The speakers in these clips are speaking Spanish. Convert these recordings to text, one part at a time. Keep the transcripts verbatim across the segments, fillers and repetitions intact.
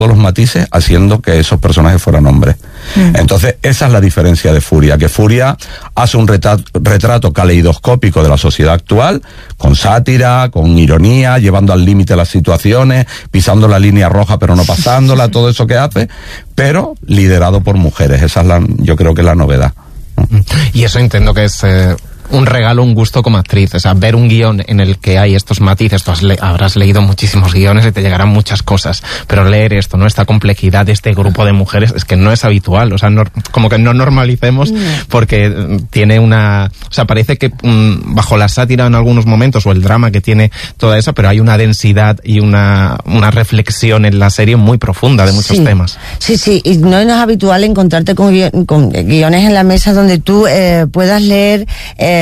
los matices haciendo que esos personajes fueran hombres. Mm. Entonces, esa es la diferencia de Furia, que Furia hace un retrato, retrato caleidoscópico de la sociedad actual, con sátira, con ironía, llevando al límite las situaciones, pisando la línea roja pero no pasándola, todo eso que hace, pero liderado por mujeres. Esa es la, yo creo que es la novedad. Y eso entiendo que es... Eh... un regalo, un gusto como actriz, o sea, ver un guión en el que hay estos matices, tú has le- habrás leído muchísimos guiones y te llegarán muchas cosas, pero leer esto, ¿no? Esta complejidad de este grupo de mujeres es que no es habitual, o sea, no, como que no normalicemos porque tiene una, o sea, parece que um, bajo la sátira en algunos momentos o el drama que tiene toda esa, pero hay una densidad y una, una reflexión en la serie muy profunda de muchos sí, temas. Sí, sí, y no es habitual encontrarte con, guion, con guiones en la mesa donde tú eh, puedas leer eh,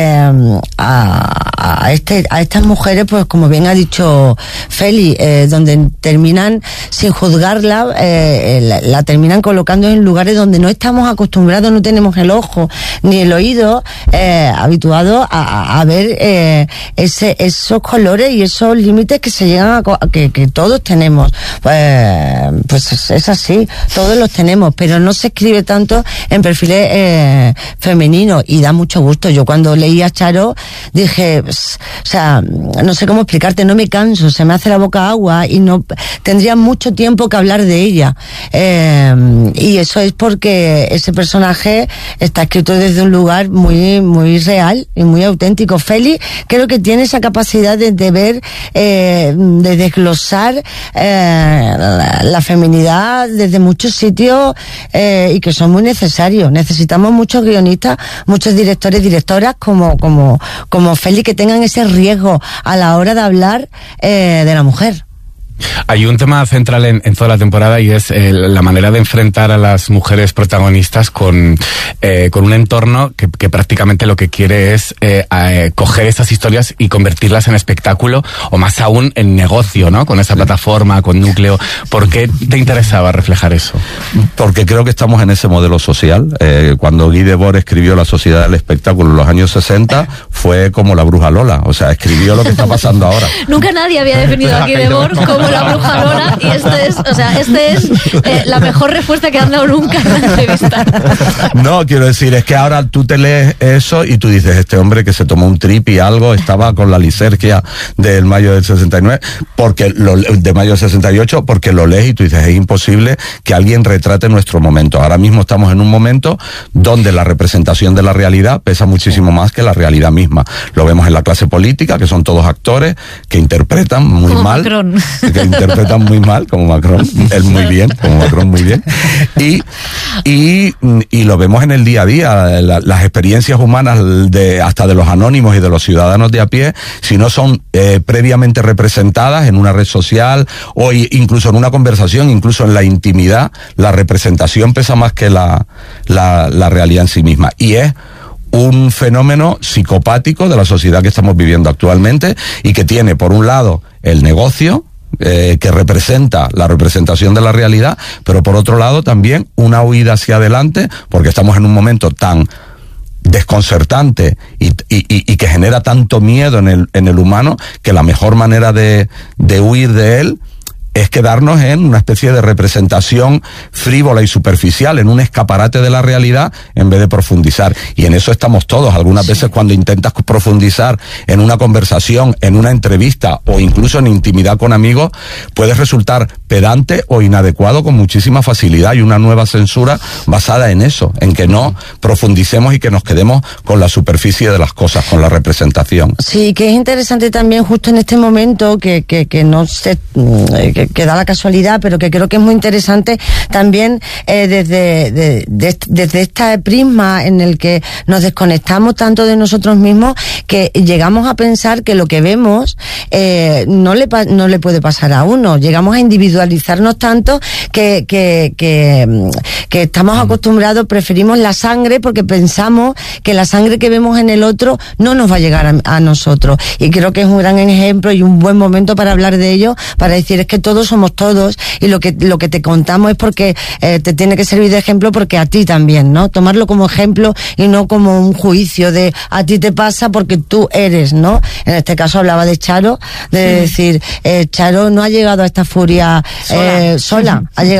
A, a, este, a estas mujeres, pues como bien ha dicho Feli, eh, donde terminan sin juzgarla, eh, la, la terminan colocando en lugares donde no estamos acostumbrados, no tenemos el ojo ni el oído eh, habituado a, a ver eh, ese, esos colores y esos límites que se llegan a, que, que todos tenemos. Pues, pues es así, todos los tenemos, pero no se escribe tanto en perfiles eh, femeninos y da mucho gusto. Yo cuando leí a Charo dije, pues, o sea, no sé cómo explicarte, no me canso, se me hace la boca agua y no tendría mucho tiempo que hablar de ella, eh, y eso es porque ese personaje está escrito desde un lugar muy muy real y muy auténtico. Feli creo que tiene esa capacidad de, de ver, eh, de desglosar eh, la, la feminidad desde muchos sitios eh, y que son muy necesarios. Necesitamos muchos guionistas, muchos directores, directoras como como como Feli, que tengan ese riesgo a la hora de hablar eh, de la mujer. Hay un tema central en, en toda la temporada y es eh, la manera de enfrentar a las mujeres protagonistas con, eh, con un entorno que, que prácticamente lo que quiere es eh, eh, coger estas historias y convertirlas en espectáculo o más aún en negocio, ¿no? Con esa plataforma, con núcleo. ¿Por qué te interesaba reflejar eso? Porque creo que estamos en ese modelo social. Eh, cuando Guy Debord escribió La Sociedad del Espectáculo en los años sesenta, fue como la bruja Lola. O sea, escribió lo que está pasando ahora. Nunca nadie había definido a Guy Debord como la bruja Lola y este es, o sea, este es eh, la mejor respuesta que han dado nunca en la entrevista. No, quiero decir, es que ahora tú te lees eso y tú dices, este hombre que se tomó un trip y algo, estaba con la lisergia del mayo del sesenta y nueve, porque lo, de mayo del sesenta y ocho, porque lo lees y tú dices, es imposible que alguien retrate nuestro momento. Ahora mismo estamos en un momento donde la representación de la realidad pesa muchísimo más que la realidad misma. Lo vemos en la clase política, que son todos actores que interpretan muy como mal. Macron. Que interpretan muy mal, como Macron, él muy bien, como Macron muy bien, y, y, y lo vemos en el día a día, la, las experiencias humanas de hasta de los anónimos y de los ciudadanos de a pie, si no son eh, previamente representadas en una red social o incluso en una conversación, incluso en la intimidad, la representación pesa más que la, la, la realidad en sí misma, y es un fenómeno psicopático de la sociedad que estamos viviendo actualmente y que tiene, por un lado, el negocio, Eh, que representa la representación de la realidad, pero por otro lado también una huida hacia adelante, porque estamos en un momento tan desconcertante y, y, y que genera tanto miedo en el, en el humano, que la mejor manera de, de huir de él es quedarnos en una especie de representación frívola y superficial, en un escaparate de la realidad, en vez de profundizar. Y en eso estamos todos. Algunas sí. veces cuando intentas profundizar en una conversación, en una entrevista o incluso en intimidad con amigos, puedes resultar pedante o inadecuado con muchísima facilidad. Y una nueva censura basada en eso, en que no profundicemos y que nos quedemos con la superficie de las cosas, con la representación. Sí, que es interesante también justo en este momento que, que, que no se... Que, que da la casualidad, pero que creo que es muy interesante también eh, desde, de, de, desde este prisma en el que nos desconectamos tanto de nosotros mismos que llegamos a pensar que lo que vemos eh, no le no le puede pasar a uno. Llegamos a individualizarnos tanto que que, que, que estamos acostumbrados, preferimos la sangre porque pensamos que la sangre que vemos en el otro no nos va a llegar a, a nosotros. Y creo que es un gran ejemplo y un buen momento para hablar de ello, para decir es que todo todos somos todos, y lo que lo que te contamos es porque eh, te tiene que servir de ejemplo, porque a ti también, ¿no? Tomarlo como ejemplo y no como un juicio de a ti te pasa porque tú eres, ¿no? En este caso hablaba de Charo, de sí. decir, eh, Charo no ha llegado a esta furia eh, sola, sola. Ha llegado